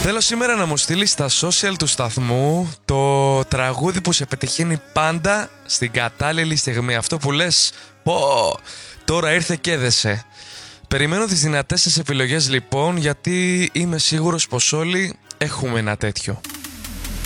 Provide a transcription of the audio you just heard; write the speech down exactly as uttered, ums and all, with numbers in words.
Θέλω σήμερα να μου στείλεις στα social του σταθμού το τραγούδι που σε πετυχαίνει πάντα στην κατάλληλη στιγμή. Αυτό που λες, πω, τώρα ήρθε και έδεσε. Περιμένω τις δυνατές σας επιλογές λοιπόν, γιατί είμαι σίγουρος πως όλοι έχουμε ένα τέτοιο.